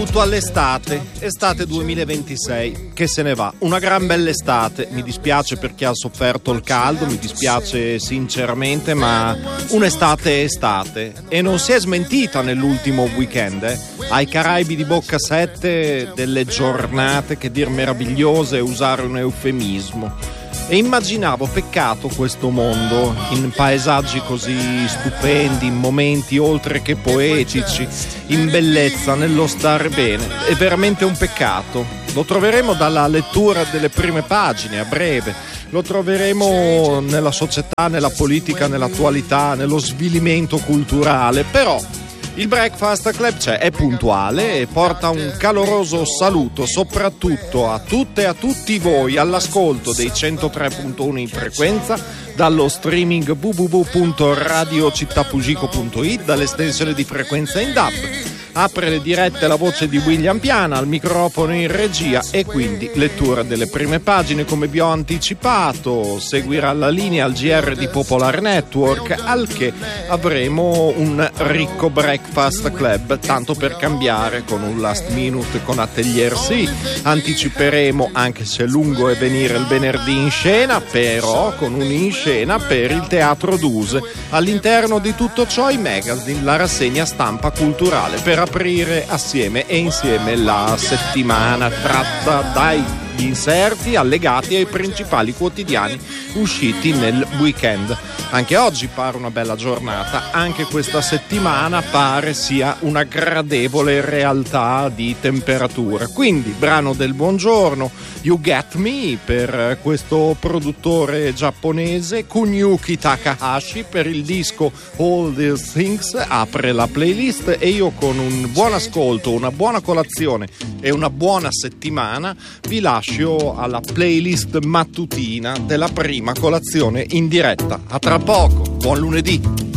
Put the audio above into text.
Tutto all'estate, estate 2026, che se ne va, una gran bella estate. Mi dispiace per chi ha sofferto il caldo, mi dispiace sinceramente, ma un'estate è estate e non si è smentita nell'ultimo weekend. Ai Caraibi di Bocca 7 delle giornate, che dir meravigliose è usare un eufemismo. E immaginavo, peccato questo mondo, in paesaggi così stupendi, in momenti oltre che poetici, in bellezza, nello stare bene. È veramente un peccato. Lo troveremo dalla lettura delle prime pagine, a breve. Lo troveremo nella società, nella politica, nell'attualità, nello svilimento culturale. Però il Breakfast Club c'è, è puntuale e porta un caloroso saluto soprattutto a tutte e a tutti voi all'ascolto dei 103.1 in frequenza, dallo streaming www.radiocittafugico.it, dall'estensione di frequenza in DAB. Apre le dirette la voce di William Piana, al microfono in regia, e quindi lettura delle prime pagine come vi ho anticipato. Seguirà la linea al GR di Popolar Network, al che avremo un ricco Breakfast Club, tanto per cambiare, con un last minute con Atelier sì. Anticiperemo, anche se lungo è venire il venerdì in scena, però con un in scena per il Teatro Duse. All'interno di tutto ciò i magazine, la rassegna stampa culturale, per aprire assieme e insieme la settimana tratta dagli inserti allegati ai principali quotidiani usciti nel weekend. Anche oggi pare una bella giornata, anche questa settimana pare sia una gradevole realtà di temperatura. Quindi brano del buongiorno, You Get Me, per questo produttore giapponese, Kunyuki Takahashi, per il disco All These Things, apre la playlist, e io con un buon ascolto, una buona colazione e una buona settimana vi lascio alla playlist mattutina della prima colazione in diretta. A tra poco, buon lunedì!